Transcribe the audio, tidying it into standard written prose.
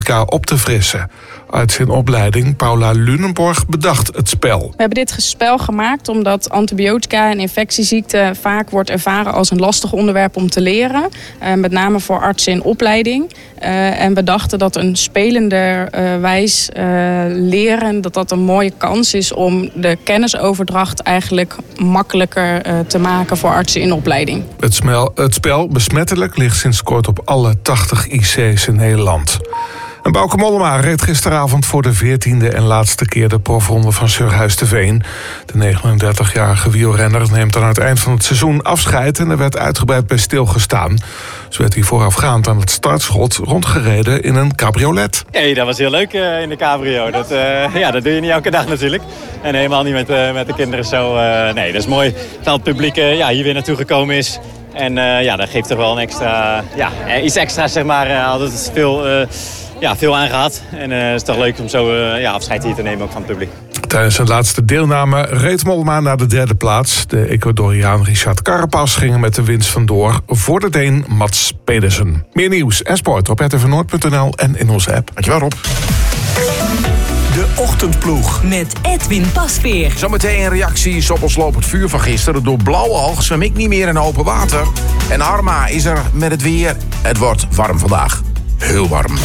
op te frissen. Uit zijn opleiding, Paula Lunenborg, bedacht het spel. We hebben dit spel gemaakt omdat antibiotica en infectieziekten vaak wordt ervaren als een lastig onderwerp om te leren. Met name voor artsen in opleiding. En we dachten dat een spelenderwijs leren, dat een mooie kans is om de kennisoverdracht eigenlijk makkelijker te maken voor artsen in opleiding. Het spel Besmettelijk ligt sinds kort op alle 80 IC's in Nederland. En Bauke Mollema reed gisteravond voor de 14e en laatste keer de profronde van Surhuis-te-Veen. De 39-jarige wielrenner neemt aan het eind van het seizoen afscheid en er werd uitgebreid bij stilgestaan. Zo werd hij voorafgaand aan het startschot rondgereden in een cabriolet. Hey, dat was heel leuk in de cabrio. Dat doe je niet elke dag natuurlijk. En helemaal niet met de kinderen zo. Nee, dat is mooi dat het publiek hier weer naartoe gekomen is. En dat geeft toch wel een extra, iets extra, zeg maar. Altijd het veel aan gehad. En het is toch leuk om zo afscheid hier te nemen ook van het publiek. Tijdens zijn laatste deelname reed Mollema naar de derde plaats. De Ecuadoriaan Richard Carapaz ging er met de winst vandoor voor de Deen Mats Pedersen. Meer nieuws en sport op rtvnoord.nl en in onze app. Dankjewel, Rob. De Ochtendploeg. Met Edwin Pasveer. Zometeen reacties op ons lopend vuur van gisteren. Door blauwe oog zwem ik niet meer in open water. En Harma is er met het weer. Het wordt warm vandaag. Heel warm.